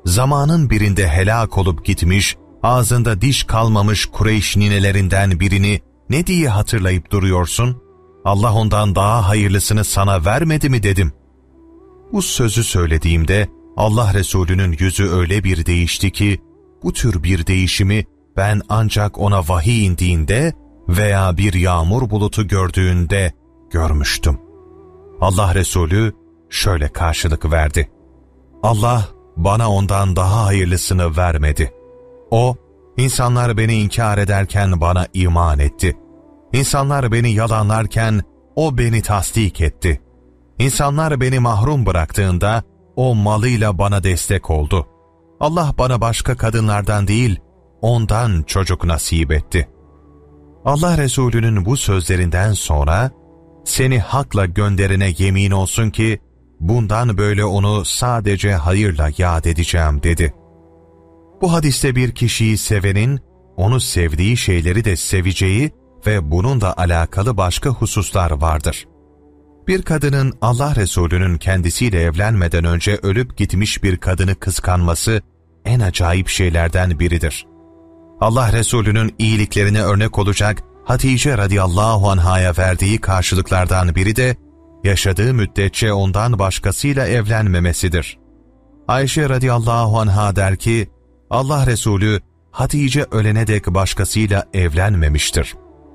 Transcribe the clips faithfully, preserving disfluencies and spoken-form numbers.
zamanın birinde helak olup gitmiş, ağzında diş kalmamış Kureyş ninelerinden birini ne diye hatırlayıp duruyorsun? Allah ondan daha hayırlısını sana vermedi mi dedim. Bu sözü söylediğimde Allah Resulü'nün yüzü öyle bir değişti ki, bu tür bir değişimi ben ancak ona vahiy indiğinde veya bir yağmur bulutu gördüğünde görmüştüm. Allah Resulü şöyle karşılık verdi: Allah bana ondan daha hayırlısını vermedi. O, insanlar beni inkar ederken bana iman etti. İnsanlar beni yalanlarken o beni tasdik etti. İnsanlar beni mahrum bıraktığında o malıyla bana destek oldu. Allah bana başka kadınlardan değil, ondan çocuk nasip etti. Allah Resulü'nün bu sözlerinden sonra, seni hakla gönderene yemin olsun ki, bundan böyle onu sadece hayırla yad edeceğim dedi. Bu hadiste bir kişiyi sevenin, onu sevdiği şeyleri de seveceği ve bununla alakalı başka hususlar vardır. Bir kadının Allah Resulü'nün kendisiyle evlenmeden önce ölüp gitmiş bir kadını kıskanması en acayip şeylerden biridir. Allah Resulü'nün iyiliklerine örnek olacak Hatice radıyallahu anhaya verdiği karşılıklardan biri de yaşadığı müddetçe ondan başkasıyla evlenmemesidir. Ayşe radıyallahu anha der ki, Allah Resulü Hatice ölene dek başkasıyla evlenmemiştir.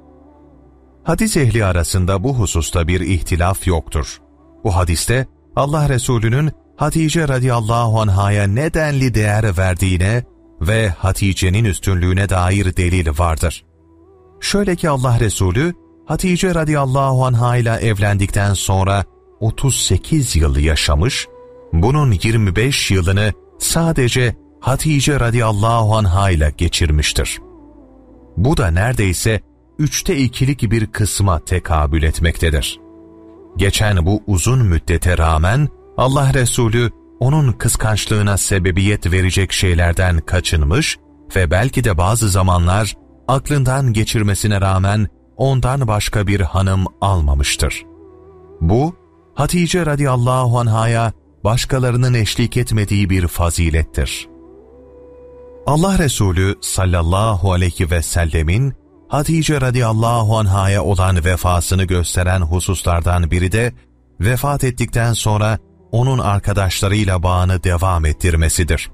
Hadis ehli arasında bu hususta bir ihtilaf yoktur. Bu hadiste Allah Resulü'nün Hatice radıyallahu anhaya ne denli değer verdiğine ve Hatice'nin üstünlüğüne dair delil vardır. Şöyle ki Allah Resulü Hatice radıyallahu anha ile evlendikten sonra otuz sekiz yıl yaşamış, bunun yirmi beş yılını sadece Hatice radıyallahu anha ile geçirmiştir. Bu da neredeyse üçte ikilik bir kısma tekabül etmektedir. Geçen bu uzun müddete rağmen Allah Resulü onun kıskançlığına sebebiyet verecek şeylerden kaçınmış ve belki de bazı zamanlar aklından geçirmesine rağmen ondan başka bir hanım almamıştır. Bu, Hatice radıyallahu anhaya başkalarının eşlik etmediği bir fazilettir. Allah Resulü sallallahu aleyhi ve sellemin Hatice radıyallahu anhaya olan vefasını gösteren hususlardan biri de vefat ettikten sonra onun arkadaşlarıyla bağını devam ettirmesidir.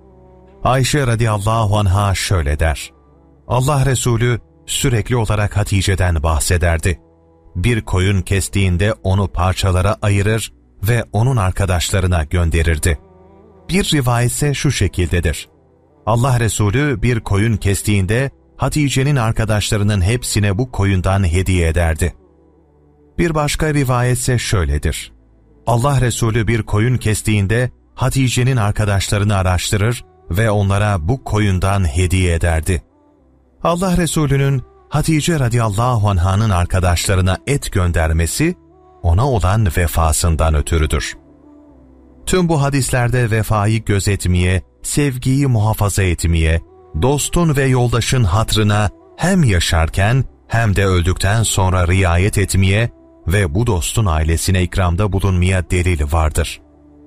Ayşe radıyallahu anha şöyle der: Allah Resulü sürekli olarak Hatice'den bahsederdi. Bir koyun kestiğinde onu parçalara ayırır ve onun arkadaşlarına gönderirdi. Bir rivayetse şu şekildedir: Allah Resulü bir koyun kestiğinde Hatice'nin arkadaşlarının hepsine bu koyundan hediye ederdi. Bir başka rivayetse şöyledir: Allah Resulü bir koyun kestiğinde Hatice'nin arkadaşlarını araştırır ve onlara bu koyundan hediye ederdi. Allah Resulü'nün Hatice radıyallahu anh'ın arkadaşlarına et göndermesi ona olan vefasından ötürüdür. Tüm bu hadislerde vefayı gözetmeye, sevgiyi muhafaza etmeye, dostun ve yoldaşın hatrına hem yaşarken hem de öldükten sonra riayet etmeye ve bu dostun ailesine ikramda bulunmaya delil vardır.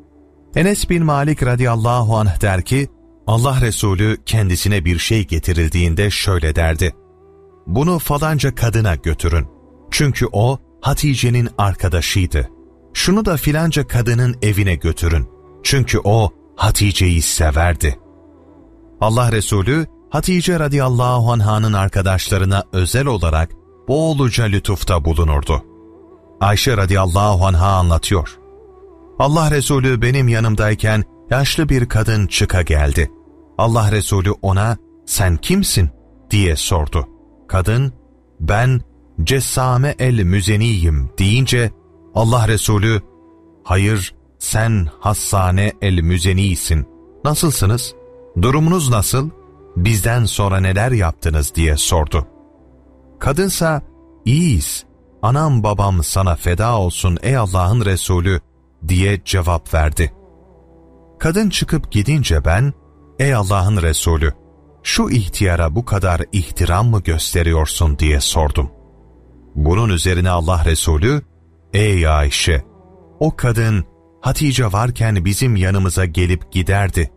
Enes bin Malik radıyallahu anh der ki, Allah Resulü kendisine bir şey getirildiğinde şöyle derdi: bunu falanca kadına götürün. Çünkü o Hatice'nin arkadaşıydı. Şunu da filanca kadının evine götürün. Çünkü o Hatice'yi severdi. Allah Resulü Hatice radıyallahu anh'ın arkadaşlarına özel olarak bolca lütufta bulunurdu. Ayşe radıyallahu anh'a anlatıyor: Allah Resulü benim yanımdayken yaşlı bir kadın çıka geldi. Allah Resulü ona sen kimsin diye sordu. Kadın ben Cessame el-Müzeniyim deyince Allah Resulü hayır sen Hassane el-Müzenisin. Nasılsınız? Durumunuz nasıl? Bizden sonra neler yaptınız diye sordu. Kadınsa iyiyiz. Anam babam sana feda olsun ey Allah'ın Resulü diye cevap verdi. Kadın çıkıp gidince ben ey Allah'ın Resulü şu ihtiyara bu kadar ihtiram mı gösteriyorsun diye sordum. Bunun üzerine Allah Resulü ey Ayşe o kadın Hatice varken bizim yanımıza gelip giderdi.